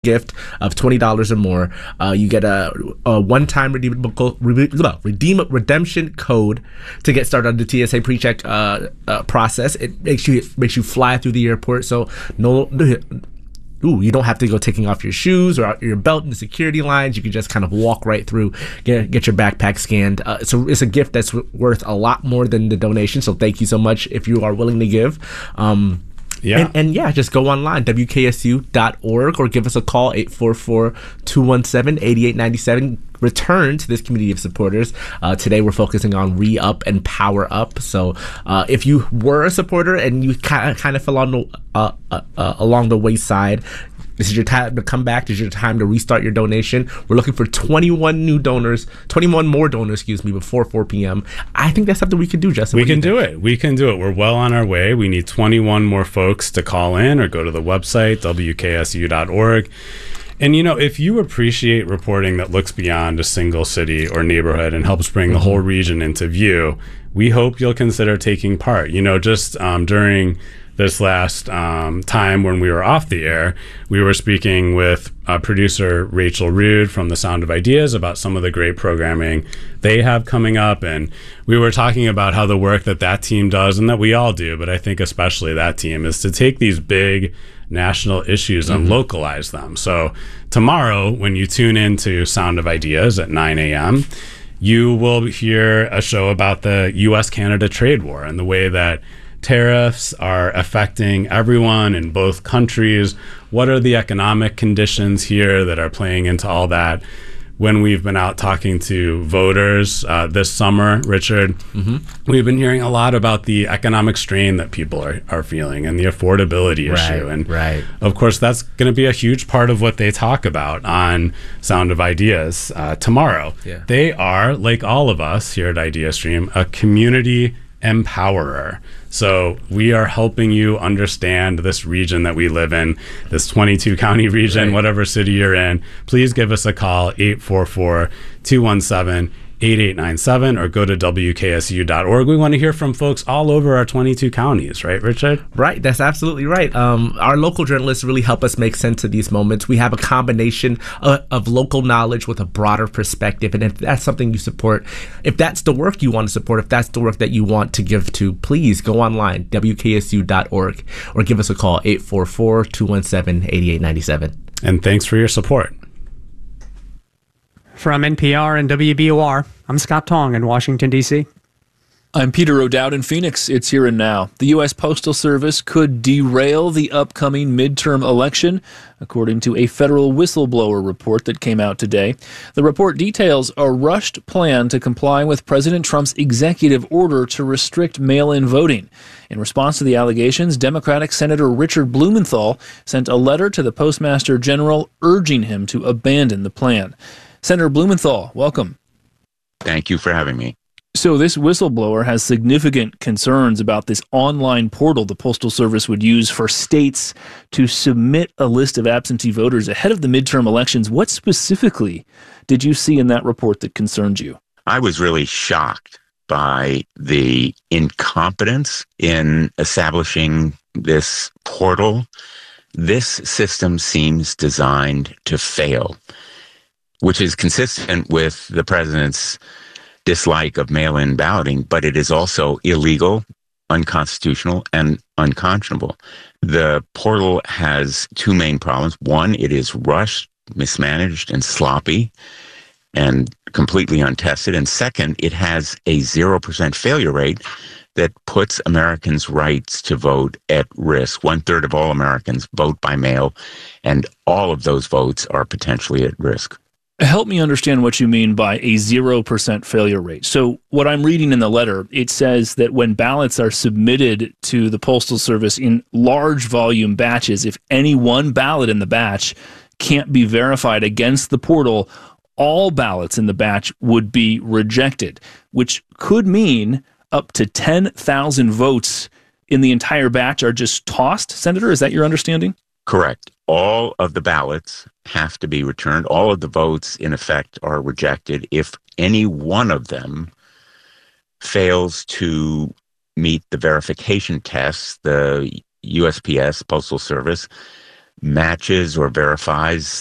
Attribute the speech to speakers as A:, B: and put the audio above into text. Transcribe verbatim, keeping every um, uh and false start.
A: gift of twenty dollars or more. Uh, you get a, a one-time redeemable redeem redemption code to get started on the T S A pre-check uh, uh, process. It makes you it makes you fly through the airport, so no. Ooh, you don't have to go taking off your shoes or your belt in the security lines. You can just kind of walk right through, get get your backpack scanned. Uh, it's, a, it's a gift that's w- worth a lot more than the donation, so thank you so much if you are willing to give. Um, Yeah. And, and yeah, just go online, W K S U dot org, or give us a call, eight four four, two one seven, eight eight nine seven. Return to this community of supporters. Uh, today we're focusing on Re-Up and Power Up. So uh, if you were a supporter and you kind of, kind of fell on the, uh, uh, uh, along the wayside, this is your time to come back. This is your time to restart your donation. We're looking for twenty-one new donors, twenty-one more donors, excuse me, before four p.m. I think that's something we can do, Justin.
B: We can do it. We can do it. We're well on our way. We need twenty-one more folks to call in or go to the website, W K S U dot org. And, you know, if you appreciate reporting that looks beyond a single city or neighborhood and helps bring mm-hmm. the whole region into view, we hope you'll consider taking part. You know, just um, during this last um, time when we were off the air, we were speaking with uh, producer Rachel Rude from The Sound of Ideas about some of the great programming they have coming up. And we were talking about how the work that that team does, and that we all do, but I think especially that team, is to take these big national issues and mm-hmm. localize them. So tomorrow, when you tune into Sound of Ideas at nine a.m., you will hear a show about the U S Canada trade war and the way that tariffs are affecting everyone in both countries. What are the economic conditions here that are playing into all that? When we've been out talking to voters uh, this summer, Richard, mm-hmm. we've been hearing a lot about the economic strain that people are, are feeling and the affordability
A: right,
B: issue. And
A: right.
B: of course, that's going to be a huge part of what they talk about on Sound of Ideas uh, tomorrow.
A: Yeah.
B: They are, like all of us here at IdeaStream, a community empowerer. So we are helping you understand this region that we live in, this twenty-two county region, right. whatever city you're in. Please give us a call, eight four four, two one seven, eight eight nine seven, or go to W K S U dot org. We want to hear from folks all over our twenty-two counties, right, Richard?
A: Right, that's absolutely right. Um, our local journalists really help us make sense of these moments. We have a combination of, of local knowledge with a broader perspective, and if that's something you support, if that's the work you want to support, if that's the work that you want to give to, please go online, W K S U dot org, or give us a call, eight four four, two one seven, eight eight nine seven.
B: And thanks for your support.
C: From N P R and W B O R, I'm Scott Tong in Washington, D C
D: I'm Peter O'Dowd in Phoenix. It's here and now. The U S Postal Service could derail the upcoming midterm election, according to a federal whistleblower report that came out today. The report details a rushed plan to comply with President Trump's executive order to restrict mail-in voting. In response to the allegations, Democratic Senator Richard Blumenthal sent a letter to the Postmaster General urging him to abandon the plan. Senator Blumenthal, welcome.
E: Thank you for having me.
D: So this whistleblower has significant concerns about this online portal the Postal Service would use for states to submit a list of absentee voters ahead of the midterm elections. What specifically did you see in that report that concerned you?
E: I was really shocked by the incompetence in establishing this portal. This system seems designed to fail, which is consistent with the president's dislike of mail-in balloting, but it is also illegal, unconstitutional, and unconscionable. The portal has two main problems. One, it is rushed, mismanaged, and sloppy, and completely untested. And second, it has a zero percent failure rate that puts Americans' rights to vote at risk. One third of all Americans vote by mail, and all of those votes are potentially at risk.
D: Help me understand what you mean by a zero percent failure rate. So what I'm reading in the letter, it says that when ballots are submitted to the Postal Service in large volume batches, if any one ballot in the batch can't be verified against the portal, all ballots in the batch would be rejected, which could mean up to ten thousand votes in the entire batch are just tossed. Senator, is that your understanding?
E: Correct. All of the ballots have to be returned. All of the votes, in effect, are rejected. If any one of them fails to meet the verification tests, the U S P S, Postal Service, matches or verifies